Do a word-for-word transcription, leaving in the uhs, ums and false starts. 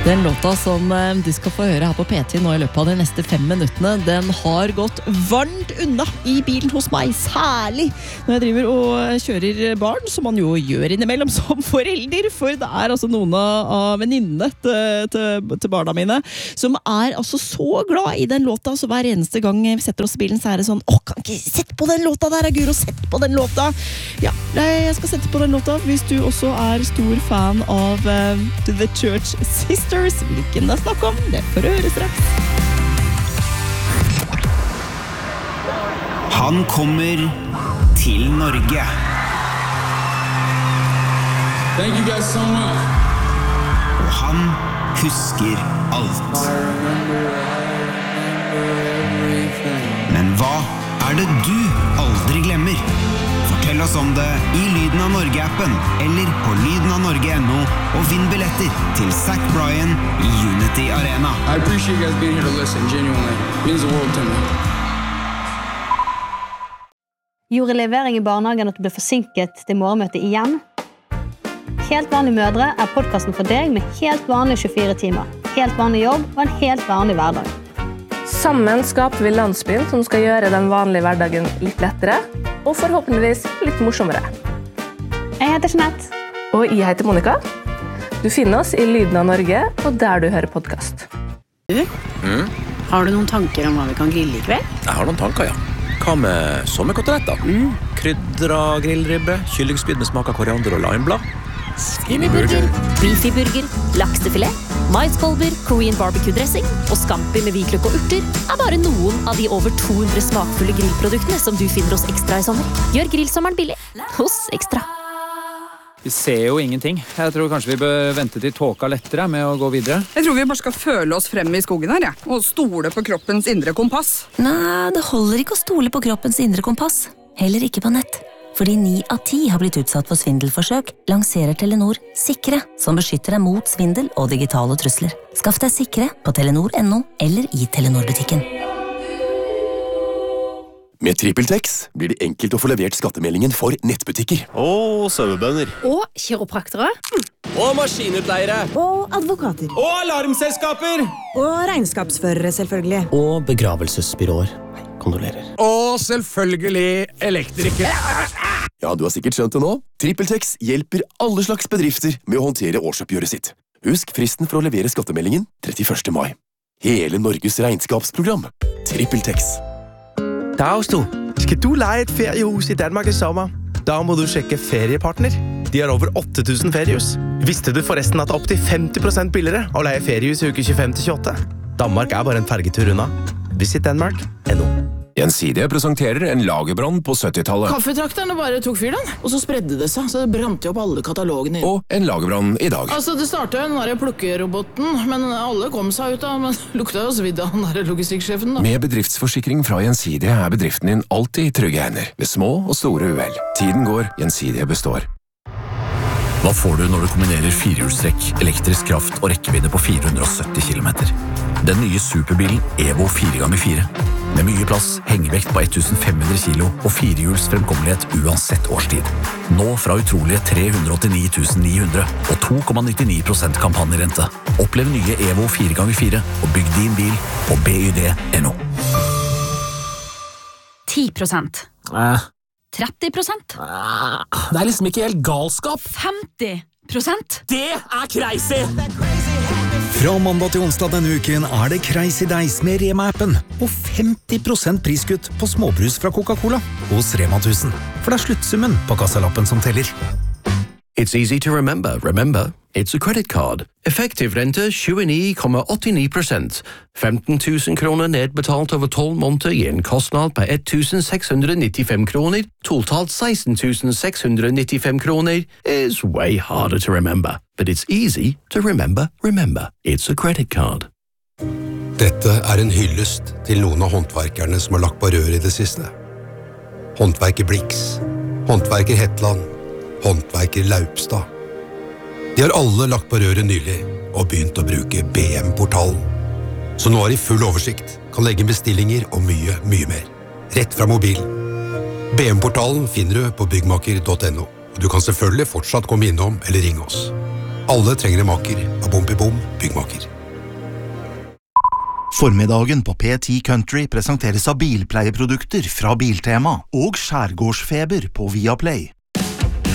Den låta som du skal få høre her på P T nå I løpet av de neste fem minuttene, den har gått varmt unna I bilen hos meg, særlig når jeg driver og kjører barn, som man jo gjør innimellom som forelder, for det er altså noen av venninnene til, til, til barna mine som er altså så glad I den låta, så hver eneste gang vi setter oss I bilen, så er det sånn, åh, kan ikke sette på den låta der, Guro, sett på den låta. Ja, jeg skal sette på den låta, hvis du også er stor fan av uh, The Church Sisters. Hvilken det snakk om, det får høre straks. Han kommer til Norge. Thank you guys so much. Og han husker alt. Men hva er det du aldri glemmer? Fortell oss om det I Lyden av Norge-appen eller på lyden av norge punktum no og vinn billetter til Zach Bryan I Unity Arena. I appreciate you guys being here to listen, genuinely. It means the world to me. Gjorde levering I barnehagen at du ble forsinket til morgenmøtet igjen? Helt vanlige mødre er podcasten for deg med helt vanlige tjuefire timer, helt vanlig jobb og en helt vanlig hverdag. Sammen skaper vi landsbyen som skal gjøre den vanlige hverdagen litt lettere, og forhåpentligvis litt morsommere. Jeg heter Jeanette. Og jeg heter Monica. Du finner oss I Lyden av Norge, og der du hører podcast. Du, mm? Har du noen tanker om hva vi kan grille I kveld? Jeg har noen tanker, ja. Hva med sommerkoteletter? Mm. Krydra grillribbe, kyllingspyd med smak av koriander og limeblad. Skinnyburger, beefyburger, laksefilet, maiskolber, Korean barbecue-dressing og scampi med hvitløk og urter er bare noen av de over to hundre smakfulle grillproduktene som du finner hos Ekstra I sommer. Gjør grillsommeren billig hos Ekstra. Vi ser jo ingenting. Jeg tror kanskje vi bør vente til tåka lettere med å gå videre. Jeg tror vi bare skal føle oss frem I skogen her, ja. Og stole på kroppens indre kompass. Nei, det holder ikke å stole på kroppens indre kompass. Heller ikke på nett. Fordi ni av ti har blitt utsatt for svindelforsøk, lanserer Telenor Sikre, som beskytter deg mot svindel og digitale trusler. Skaff deg Sikre på telenor punktum no eller I Telenor-butikken. Med TrippelTex blir det enkelt å få levert skattemeldingen for nettbutikker. Og sauebønder. Og kiropraktere. Og maskinutleiere. Og advokater. Og alarmselskaper. Og regnskapsførere, selvfølgelig. Og begravelsesbyråer. Kondolerer. Og selvfølgelig elektrikere. Ja, du har sikkert skjønt det nå. TrippelTex hjelper alle slags bedrifter med å håndtere årsoppgjøret sitt. Husk fristen for å levere skattemeldingen trettiførste mai. Hele Norges regnskapsprogram. TrippelTex. Dags du. Skal du leie et feriehus I Danmark I sommer? Da må du sjekke Feriepartner. De har over åtte tusen feriehus. Visste du forresten at det er opp til femti prosent billigere å leie feriehus I uke tjuefem til tjueåtte? Danmark er bare en fergetur unna. Visit Denmark punktum no. Gjensidige presenterer en lagerbrann på syttitallet. Kaffetrakterne bare tok fyr den, og så spredde det seg, så det brant jo opp alle katalogene. Og en lagerbrann I dag. Altså, det startet jo den der plukkeroboten, men alle kom seg ut av, men lukta jo svidd av den der logistikksjefen da. Med bedriftsforsikring fra Gjensidige er bedriften din alltid I trygge hender, ved små og store uhell. Tiden går, Gjensidige består. Hva får du når du kombinerer firehjulstrekk, elektrisk kraft og rekkevidde på fire hundre og sytti kilometer? Den nye superbilen Evo fire ganger fire. Med mye plass, hengevekt på femten hundre kilo og firehjuls fremkommelighet uansett årstid. Nå fra utrolige tre hundre og åttini tusen ni hundre og to komma nittini prosent kampanjerente. Opplev nye Evo fire ganger fire og bygg din bil på B Y D punktum no. ti prosent. Eh. tretti prosent. Eh. Det er liksom ikke helt galskap. femti prosent. Det er crazy! Fra mandag til onsdag denne uken er det Crazy Days med Rema-appen og femti prosent priskutt på småbrus fra Coca-Cola hos Rema tusen. For det er sluttsummen på kassalappen som teller. It's easy to remember. Remember, it's a credit card. Effektiv rente tjueni komma åttini prosent. femten tusen kroner nedbetalt over tolv måneder gir en kostnad på ett tusen seks hundre nittifem kroner. Totalt seksten tusen seks hundre nittifem kroner is way harder to remember. But it's easy to remember. Remember, it's a credit card. Dette er en hyllest til noen av håndverkerne som har lagt på rør I det siste. Håndverker Blix, håndverker Hetland, håndverker Laupstad. De har alle lagt på røret nylig og begynt å bruke B M-portalen. Så nå har de full oversikt, kan legge bestillinger og mye, mye mer. Rett fra mobilen. B M-portalen finner du på byggmaker punktum no, og du kan selvfølgelig fortsatt komme innom eller ringe oss. Alle trenger en makker, og Bom i Bom byggmakker. Formiddagen på P ti Country presenteres av bilpleieprodukter fra Biltema og Skjærgårdsfeber på Viaplay.